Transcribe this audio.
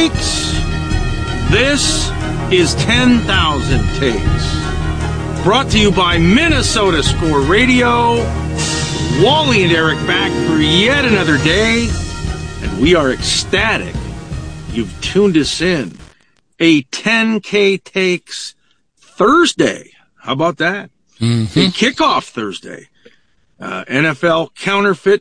takes. This is 10,000 Takes. Brought to you by Minnesota Score Radio. Wally and Eric back for yet another day. And we are ecstatic you've tuned us in. A 10K Takes Thursday. How about that? A kickoff Thursday. NFL Counterfeit